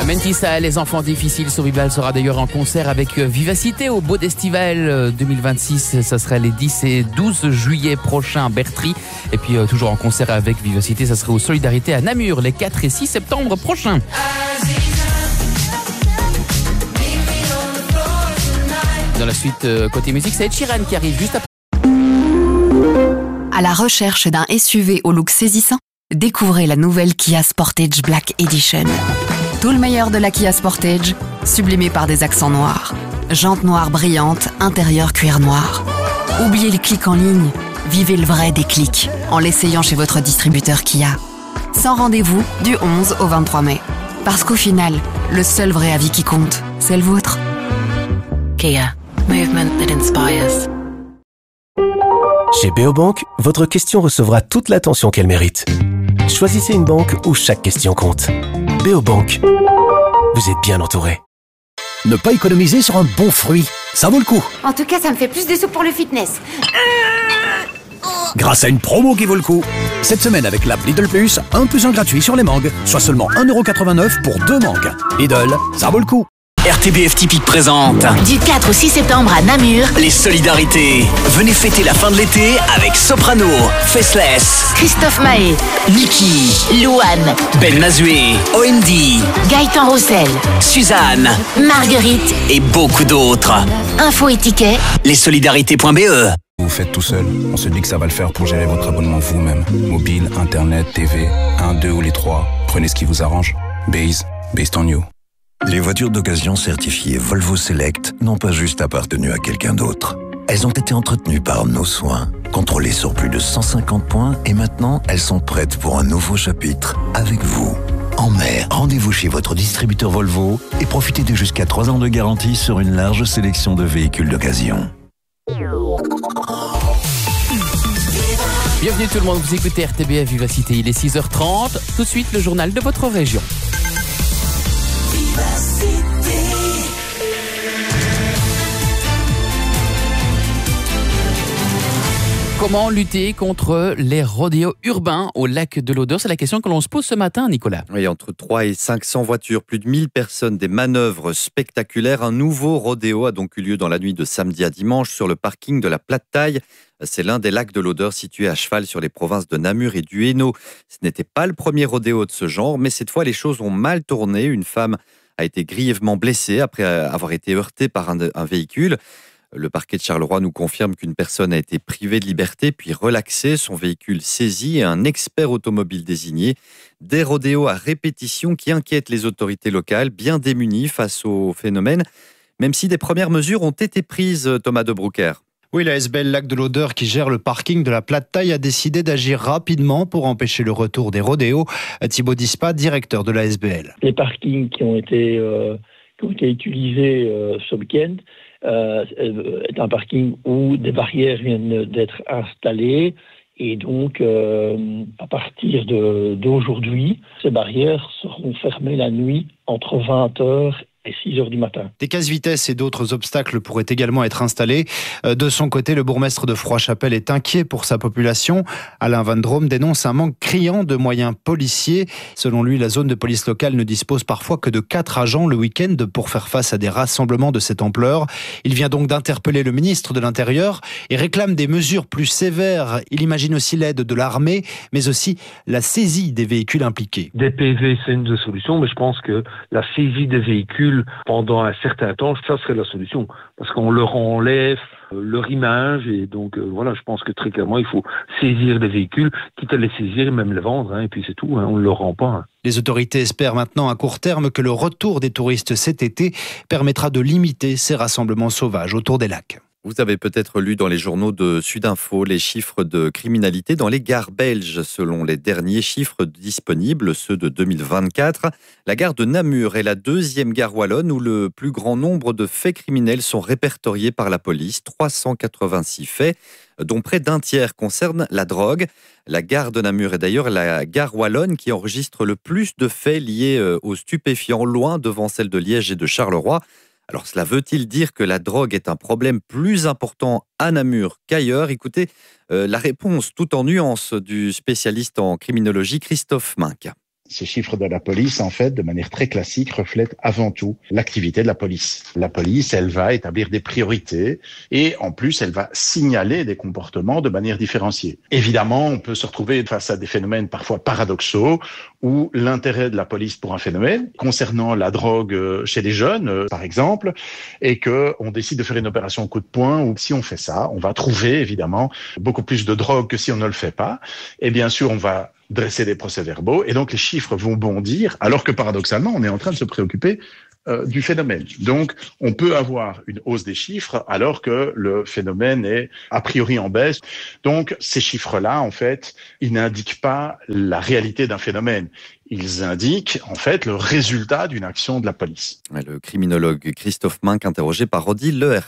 Mentissa, les enfants difficiles, Soribal sera d'ailleurs en concert avec Vivacité au Beau d'Estival 2026. Ça sera les 10 et 12 juillet prochains à Bertry. Et puis toujours en concert avec Vivacité, ça sera au Solidarité à Namur les 4 et 6 septembre prochains. Dans la suite, côté musique, c'est Ed Sheeran qui arrive juste après. À la recherche d'un SUV au look saisissant, découvrez la nouvelle Kia Sportage Black Edition. Tout le meilleur de la Kia Sportage, sublimé par des accents noirs. Jantes noires brillantes, intérieur cuir noir. Oubliez les clics en ligne, vivez le vrai déclic en l'essayant chez votre distributeur Kia. Sans rendez-vous du 11 au 23 mai. Parce qu'au final, le seul vrai avis qui compte, c'est le vôtre. Kia, movement that inspires. Chez Beobank, votre question recevra toute l'attention qu'elle mérite. Choisissez une banque où chaque question compte. Beobank, vous êtes bien entouré. Ne pas économiser sur un bon fruit, ça vaut le coup. En tout cas, ça me fait plus de sous pour le fitness. Grâce à une promo qui vaut le coup. Cette semaine avec l'app Lidl Plus, 1 + 1 gratuit sur les mangues, soit seulement 1,89€ pour 2 mangues. Lidl, ça vaut le coup. RTBF Typique présente du 4 au 6 septembre à Namur, les solidarités. Venez fêter la fin de l'été avec Soprano, Faceless, Christophe Mahé, Niki, Louane, Ben Mazué, OMD, Gaëtan Roussel, Suzanne, Marguerite et beaucoup d'autres. Info et tickets, lessolidarités.be. Vous faites tout seul, on se dit que ça va le faire pour gérer votre abonnement vous-même. Mobile, internet, TV, 1, 2 ou les 3. Prenez ce qui vous arrange. Based on you. Les voitures d'occasion certifiées Volvo Select n'ont pas juste appartenu à quelqu'un d'autre. Elles ont été entretenues par nos soins, contrôlées sur plus de 150 points et maintenant elles sont prêtes pour un nouveau chapitre avec vous. En mai, rendez-vous chez votre distributeur Volvo et profitez de jusqu'à 3 ans de garantie sur une large sélection de véhicules d'occasion. Bienvenue tout le monde, vous écoutez RTBF Vivacité, il est 6h30. Tout de suite, le journal de votre région. Comment lutter contre les rodéos urbains au lac de l'Odeur? C'est la question que l'on se pose ce matin, Nicolas. Oui, entre 300 et 500 voitures, plus de 1000 personnes, des manœuvres spectaculaires. Un nouveau rodéo a donc eu lieu dans la nuit de samedi à dimanche sur le parking de la Plate-Taille. C'est l'un des lacs de l'Odeur situé à cheval sur les provinces de Namur et du Hainaut. Ce n'était pas le premier rodéo de ce genre, mais cette fois, les choses ont mal tourné. Une femme a été grièvement blessée après avoir été heurtée par un véhicule. Le parquet de Charleroi nous confirme qu'une personne a été privée de liberté puis relaxée, son véhicule saisi et un expert automobile désigné. Des rodéos à répétition qui inquiètent les autorités locales, bien démunies face au phénomène, même si des premières mesures ont été prises, Thomas de Broucker. Oui, la SBL Lac de l'Odeur qui gère le parking de la Plate-Taille a décidé d'agir rapidement pour empêcher le retour des rodéos. Thibaut Dispa, directeur de la SBL. Les parkings qui ont été utilisés ce week-end est un parking où des barrières viennent d'être installées et donc à partir d'aujourd'hui, ces barrières seront fermées la nuit entre 20h et 6h du matin. Des casse-vitesses et d'autres obstacles pourraient également être installés. De son côté, le bourgmestre de Froid-Chapelle est inquiet pour sa population. Alain Van Drome dénonce un manque criant de moyens policiers. Selon lui, la zone de police locale ne dispose parfois que de 4 agents le week-end pour faire face à des rassemblements de cette ampleur. Il vient donc d'interpeller le ministre de l'Intérieur et réclame des mesures plus sévères. Il imagine aussi l'aide de l'armée, mais aussi la saisie des véhicules impliqués. Des PV, c'est une des solutions, mais je pense que la saisie des véhicules pendant un certain temps, ça serait la solution. Parce qu'on leur enlève leur image et donc voilà, je pense que très clairement, il faut saisir les véhicules, quitte à les saisir et même les vendre, et puis c'est tout, on ne le rend pas. Les autorités espèrent maintenant à court terme que le retour des touristes cet été permettra de limiter ces rassemblements sauvages autour des lacs. Vous avez peut-être lu dans les journaux de Sudinfo les chiffres de criminalité dans les gares belges. Selon les derniers chiffres disponibles, ceux de 2024, la gare de Namur est la deuxième gare wallonne où le plus grand nombre de faits criminels sont répertoriés par la police. 386 faits, dont près d'un tiers concernent la drogue. La gare de Namur est d'ailleurs la gare wallonne qui enregistre le plus de faits liés aux stupéfiants, loin devant celle de Liège et de Charleroi. Alors cela veut-il dire que la drogue est un problème plus important à Namur qu'ailleurs? Écoutez la réponse tout en nuances du spécialiste en criminologie Christophe Minck. Ces chiffres de la police, en fait, de manière très classique, reflètent avant tout l'activité de la police. La police, elle va établir des priorités et en plus, elle va signaler des comportements de manière différenciée. Évidemment, on peut se retrouver face à des phénomènes parfois paradoxaux où l'intérêt de la police pour un phénomène, concernant la drogue chez les jeunes, par exemple, est qu'on décide de faire une opération coup de poing où si on fait ça, on va trouver évidemment beaucoup plus de drogue que si on ne le fait pas. Et bien sûr, on va dresser des procès-verbaux et donc les chiffres vont bondir alors que paradoxalement, on est en train de se préoccuper du phénomène. Donc, on peut avoir une hausse des chiffres alors que le phénomène est a priori en baisse. Donc, ces chiffres-là, en fait, ils n'indiquent pas la réalité d'un phénomène. Ils indiquent, en fait, le résultat d'une action de la police. Le criminologue Christophe Minck, interrogé par Odile Lehert.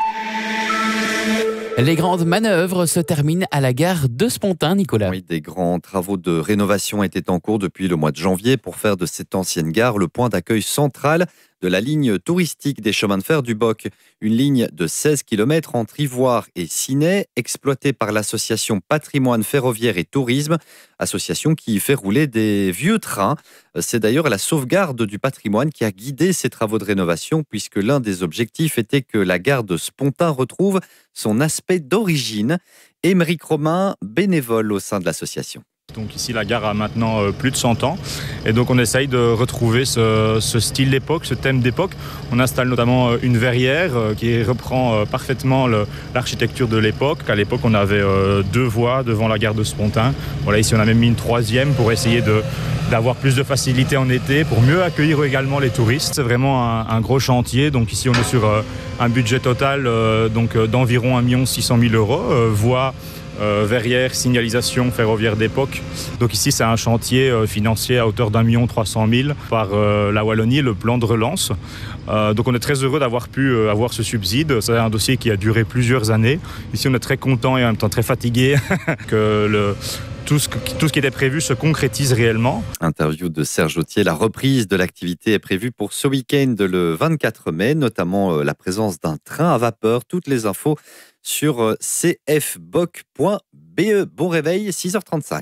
Les grandes manœuvres se terminent à la gare de Spontin, Nicolas. Oui, des grands travaux de rénovation étaient en cours depuis le mois de janvier pour faire de cette ancienne gare le point d'accueil central de la ligne touristique des chemins de fer du Boc. Une ligne de 16 km entre Ivoire et Ciney, exploitée par l'association Patrimoine Ferroviaire et Tourisme, association qui fait rouler des vieux trains. C'est d'ailleurs la sauvegarde du patrimoine qui a guidé ces travaux de rénovation, puisque l'un des objectifs était que la gare de Spontin retrouve son aspect d'origine. Émeric Romain, bénévole au sein de l'association. Donc ici, la gare a maintenant plus de 100 ans et donc on essaye de retrouver ce style d'époque, ce thème d'époque. On installe notamment une verrière qui reprend parfaitement l'architecture de l'époque. À l'époque, on avait 2 voies devant la gare de Spontin. Voilà, ici, on a même mis une 3e pour essayer d'avoir plus de facilité en été, pour mieux accueillir également les touristes. C'est vraiment un gros chantier. Donc ici, on est sur un budget total d'environ 1 600 000 €, voie verrière, signalisation ferroviaire d'époque. Donc ici, c'est un chantier financier à hauteur d'1 300 000 par la Wallonie, le plan de relance. Donc on est très heureux d'avoir pu avoir ce subside. C'est un dossier qui a duré plusieurs années. Ici, on est très content et en même temps très fatigué que tout ce qui était prévu se concrétise réellement. Interview de Serge Autier. La reprise de l'activité est prévue pour ce week-end le 24 mai, notamment la présence d'un train à vapeur. Toutes les infos sur cfboc.be. Bon réveil, 6h35.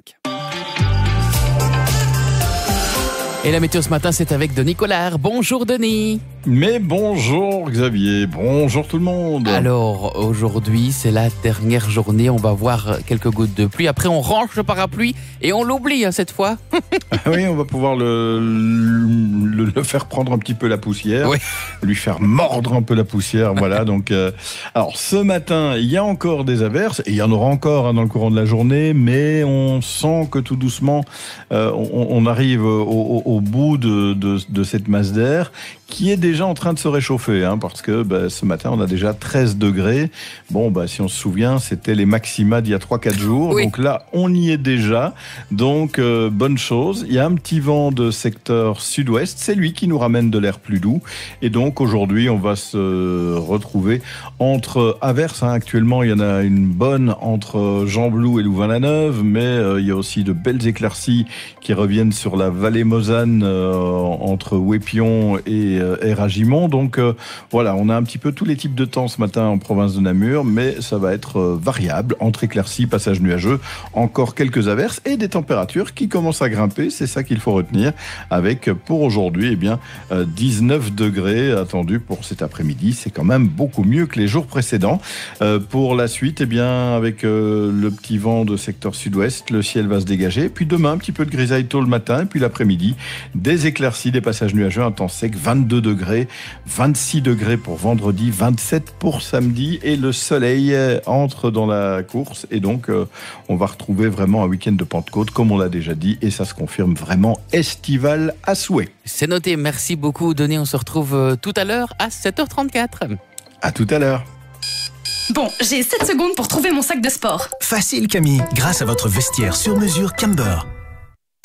Et la météo ce matin, c'est avec Denis Collard. Bonjour Denis. Mais bonjour Xavier, bonjour tout le monde. Alors aujourd'hui, c'est la dernière journée, on va voir quelques gouttes de pluie. Après, on range le parapluie et on l'oublie cette fois. Oui, on va pouvoir le faire prendre un petit peu la poussière, oui. Lui faire mordre un peu la poussière. Voilà. Donc, alors ce matin, il y a encore des averses et il y en aura encore dans le courant de la journée, mais on sent que tout doucement, on arrive au bout de cette masse d'air qui est déjà en train de se réchauffer, parce que ce matin, on a déjà 13 degrés. Bon, si on se souvient, c'était les maxima d'il y a 3-4 jours. Oui. Donc là, on y est déjà. Donc, bonne chose. Il y a un petit vent de secteur sud-ouest. C'est lui qui nous ramène de l'air plus doux. Et donc, aujourd'hui, on va se retrouver entre averses. Actuellement, il y en a une bonne entre Gembloux et Louvain-la-Neuve, mais il y a aussi de belles éclaircies qui reviennent sur la vallée Mosane entre Ouépion et Ragimont. Donc voilà, on a un petit peu tous les types de temps ce matin en province de Namur, mais ça va être variable, entre éclaircies, passages nuageux, encore quelques averses et des températures qui commencent à grimper. C'est ça qu'il faut retenir, avec pour aujourd'hui 19 degrés attendus pour cet après-midi. C'est quand même beaucoup mieux que les jours précédents. Pour la suite, avec le petit vent de secteur sud-ouest, le ciel va se dégager. Puis demain, un petit peu de grisaille tôt le matin, et puis l'après-midi, des éclaircies, des passages nuageux, un temps sec, 22 degrés, 26 degrés pour vendredi, 27 pour samedi, et le soleil entre dans la course, et donc on va retrouver vraiment un week-end de Pentecôte, comme on l'a déjà dit, et ça se confirme vraiment estival à souhait. C'est noté, merci beaucoup Denis, on se retrouve tout à l'heure à 7h34. À tout à l'heure. Bon, j'ai 7 secondes pour trouver mon sac de sport. Facile Camille, grâce à votre vestiaire sur mesure Camber.